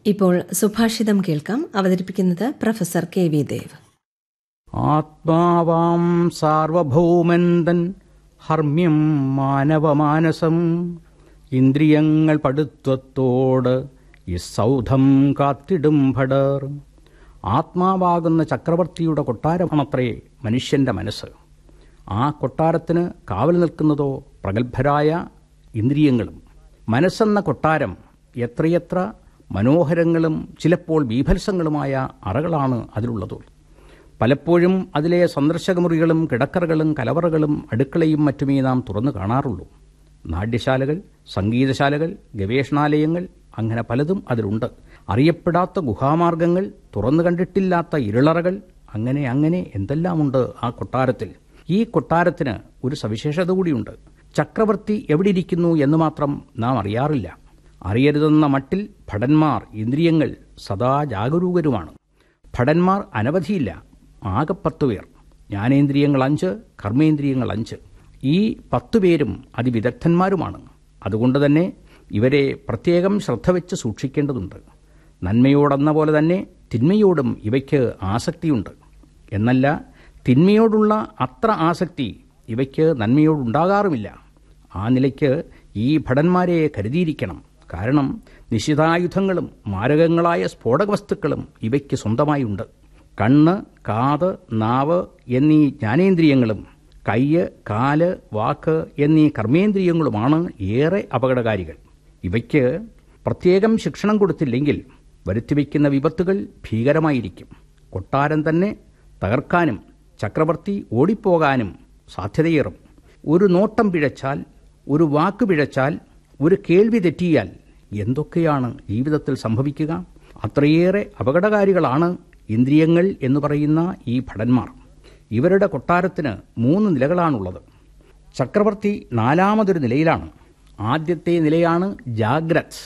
ഇപ്പോൾ സുഭാഷിതം കേൾക്കാം. അവതരിപ്പിക്കുന്നത് പ്രൊഫസർ കെ.വി. ദേവ്. ആത്മാവാം സാർവഭൗമന്തൻ ഹർമ്മ്യം മാനവമാനസം ഇന്ദ്രിയങ്ങൾ പടുത്വത്തോട് ഇസൗധം കാത്തിടും ഭടർ. ആത്മാവാകുന്ന ചക്രവർത്തിയുടെ കൊട്ടാരമാണത്രേ മനുഷ്യന്റെ മനസ്സ്. ആ കൊട്ടാരത്തിന് കാവൽ നിൽക്കുന്നതോ പ്രഗത്ഭരായ ഇന്ദ്രിയങ്ങളും. മനസ്സെന്ന കൊട്ടാരം എത്രയെത്ര മനോഹരങ്ങളും ചിലപ്പോൾ ബീഭത്സങ്ങളുമായ അറകളാണ് അതിലുള്ളത്. പലപ്പോഴും അതിലെ സന്ദർശകമുറികളും കിടക്കറകളും കലവറകളും അടുക്കളയും മറ്റുമേ നാം തുറന്നു കാണാറുള്ളൂ. നാട്യശാലകൾ, സംഗീതശാലകൾ, ഗവേഷണാലയങ്ങൾ, അങ്ങനെ പലതും അതിലുണ്ട്. അറിയപ്പെടാത്ത ഗുഹാമാർഗങ്ങൾ, തുറന്നു കണ്ടിട്ടില്ലാത്ത ഇരുളറകൾ, അങ്ങനെ എന്തെല്ലാമുണ്ട് ആ കൊട്ടാരത്തിൽ. ഈ കൊട്ടാരത്തിന് ഒരു സവിശേഷത കൂടിയുണ്ട്. ചക്രവർത്തി എവിടെ ഇരിക്കുന്നു എന്ന് മാത്രം നാം അറിയാറില്ല. അറിയരുതെന്ന മട്ടിൽ ഭടന്മാർ, ഇന്ദ്രിയങ്ങൾ സദാ ജാഗരൂകരുമാണ്. ഭടന്മാർ അനവധിയില്ല, ആകെ 10 പേർ. ജ്ഞാനേന്ദ്രിയങ്ങൾ 5, കർമ്മേന്ദ്രിയങ്ങൾ 5. ഈ 10 പേരും അതിവിദഗ്ധന്മാരുമാണ്. അതുകൊണ്ട് തന്നെ ഇവരെ പ്രത്യേകം ശ്രദ്ധ വെച്ച് സൂക്ഷിക്കേണ്ടതുണ്ട്. നന്മയോടെന്ന പോലെ തന്നെ തിന്മയോടും ഇവയ്ക്ക് ആസക്തിയുണ്ട്. എന്നല്ല, തിന്മയോടുള്ള അത്ര ആസക്തി ഇവയ്ക്ക് നന്മയോടുണ്ടാകാറുമില്ല. ആ നിലയ്ക്ക് ഈ ഭടന്മാരെ കരുതിയിരിക്കണം. കാരണം നിശിതായുധങ്ങളും മാരകങ്ങളായ സ്ഫോടക വസ്തുക്കളും ഇവയ്ക്ക് സ്വന്തമായുണ്ട്. കണ്ണ്, കാത്, നാവ് എന്നീ ജ്ഞാനേന്ദ്രിയങ്ങളും കയ്യ്, കാല്, വാക്ക് എന്നീ കർമ്മേന്ദ്രിയങ്ങളുമാണ് ഏറെ അപകടകാരികൾ. ഇവയ്ക്ക് പ്രത്യേകം ശിക്ഷണം കൊടുത്തില്ലെങ്കിൽ വരുത്തിവെക്കുന്ന വിപത്തുകൾ ഭീകരമായിരിക്കും. കൊട്ടാരം തന്നെ തകർക്കാനും ചക്രവർത്തി ഓടിപ്പോകാനും സാധ്യതയേറും. ഒരു നോട്ടം പിഴച്ചാൽ, ഒരു വാക്ക് പിഴച്ചാൽ, ഒരു കേൾവി തെറ്റിയാൽ എന്തൊക്കെയാണ് ജീവിതത്തിൽ സംഭവിക്കുക? അത്രയേറെ അപകടകാരികളാണ് ഇന്ദ്രിയങ്ങൾ എന്ന് പറയുന്ന ഈ ഭടന്മാർ. ഇവരുടെ കൊട്ടാരത്തിന് 3 നിലകളാണുള്ളത്. ചക്രവർത്തി 4മതൊരു നിലയിലാണ്. ആദ്യത്തെ നിലയാണ് ജാഗ്രത്.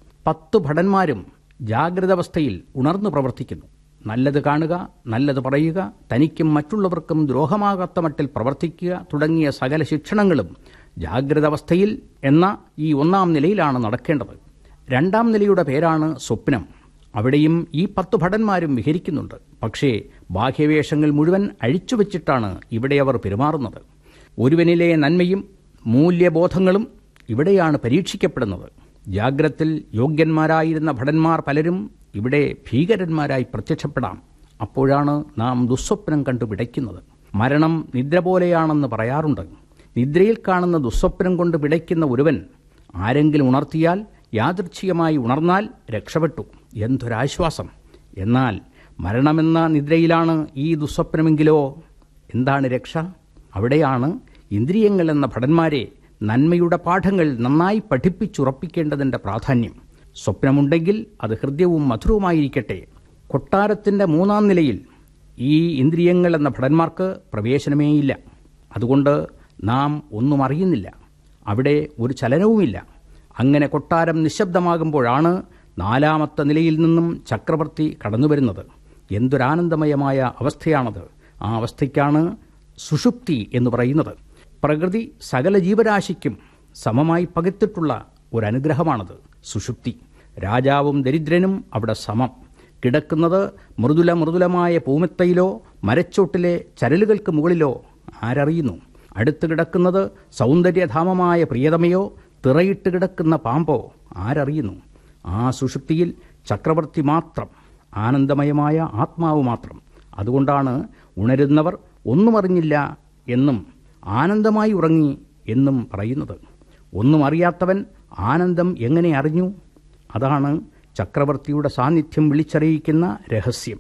10 ഭടന്മാരും ജാഗ്രതാവസ്ഥയിൽ ഉണർന്നു പ്രവർത്തിക്കുന്നു. നല്ലത് കാണുക, നല്ലത് പറയുക, തനിക്കും മറ്റുള്ളവർക്കും ദ്രോഹമാകാത്ത മട്ടിൽ പ്രവർത്തിക്കുക തുടങ്ങിയ സകല ശിക്ഷണങ്ങളും ജാഗ്രതാവസ്ഥയിൽ എന്ന ഈ 1ാം നിലയിലാണ് നടക്കേണ്ടത്. 2ാം നിലയുടെ പേരാണ് സ്വപ്നം. അവിടെയും ഈ 10 ഭടന്മാരും വിഹരിക്കുന്നുണ്ട്. പക്ഷേ ബാഹ്യവേഷങ്ങൾ മുഴുവൻ അഴിച്ചുവെച്ചിട്ടാണ് ഇവിടെ അവർ പെരുമാറുന്നത്. ഒരുവനിലെ നന്മയും മൂല്യബോധങ്ങളും ഇവിടെയാണ് പരീക്ഷിക്കപ്പെടുന്നത്. ജാഗ്രത്തിൽ യോഗ്യന്മാരായിരുന്ന ഭടന്മാർ പലരും ഇവിടെ ഭീകരന്മാരായി പ്രത്യക്ഷപ്പെടാം. അപ്പോഴാണ് നാം ദുസ്വപ്നം കണ്ടു പിടയ്ക്കുന്നത്. മരണം നിദ്ര പോലെയാണെന്ന് പറയാറുണ്ട്. നിദ്രയിൽ കാണുന്ന ദുസ്വപ്നം കൊണ്ട് പിടയ്ക്കുന്ന ഒരുവൻ ആരെങ്കിലും ഉണർത്തിയാൽ, യാദൃച്ഛികമായി ഉണർന്നാൽ രക്ഷപ്പെട്ടു, എന്തൊരാശ്വാസം. എന്നാൽ മരണമെന്ന നിദ്രയിലാണ് ഈ ദുസ്വപ്നമെങ്കിലോ എന്താണ് രക്ഷ? അവിടെയാണ് ഇന്ദ്രിയങ്ങൾ എന്ന ഭടന്മാരെ നന്മയുടെ പാഠങ്ങൾ നന്നായി പഠിപ്പിച്ചുറപ്പിക്കേണ്ടതിൻ്റെ പ്രാധാന്യം. സ്വപ്നമുണ്ടെങ്കിൽ അത് ഹൃദ്യവും മധുരവുമായിരിക്കട്ടെ. കൊട്ടാരത്തിൻ്റെ 3ാം നിലയിൽ ഈ ഇന്ദ്രിയങ്ങൾ എന്ന ഭടന്മാർക്ക് പ്രവേശനമേയില്ല. അതുകൊണ്ട് നാം ഒന്നും അറിയുന്നില്ല. അവിടെ ഒരു ചലനവുമില്ല. അങ്ങനെ കൊട്ടാരം നിശബ്ദമാകുമ്പോഴാണ് 4മത്തെ നിലയിൽ നിന്നും ചക്രവർത്തി കടന്നുവരുന്നത്. എന്തൊരാനന്ദമയമായ അവസ്ഥയാണത്! ആ അവസ്ഥയ്ക്കാണ് സുഷുപ്തി എന്ന് പറയുന്നത്. പ്രകൃതി സകല ജീവരാശിക്കും സമമായി പകർത്തിട്ടുള്ള ഒരനുഗ്രഹമാണത് സുഷുപ്തി. രാജാവും ദരിദ്രനും അവിടെ സമം. കിടക്കുന്നത് മൃദുലമായ പൂമെത്തയിലോ മരച്ചോട്ടിലെ ചരലുകൾക്ക് മുകളിലോ ആരറിയുന്നു? അടുത്ത് കിടക്കുന്നത് സൗന്ദര്യധാമമായ പ്രിയതമയോ തിറയിട്ട് കിടക്കുന്ന പാമ്പോ ആരറിയുന്നു? ആ സുഷുപ്തിയിൽ ചക്രവർത്തി മാത്രം, ആനന്ദമയമായ ആത്മാവ് മാത്രം. അതുകൊണ്ടാണ് ഉണരുന്നവർ ഒന്നും അറിഞ്ഞില്ല എന്നും ആനന്ദമായി ഉറങ്ങി എന്നും പറയുന്നത്. ഒന്നും അറിയാത്തവൻ ആനന്ദം എങ്ങനെ അറിഞ്ഞു? അതാണ് ചക്രവർത്തിയുടെ സാന്നിധ്യം വിളിച്ചറിയിക്കുന്ന രഹസ്യം.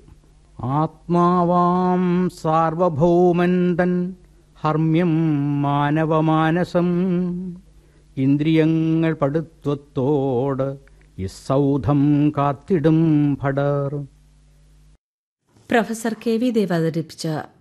ആത്മാവാം സാർവഭൗമന്തൻ ഹർമ്മ്യം മാനവമാനസം ഇന്ദ്രിയങ്ങൾ പടുത്വത്തോട് ഇസൗധം കാത്തിടും ഭടർ. പ്രൊഫസർ കെ.വി. ദേവ് അവതരിപ്പിച്ച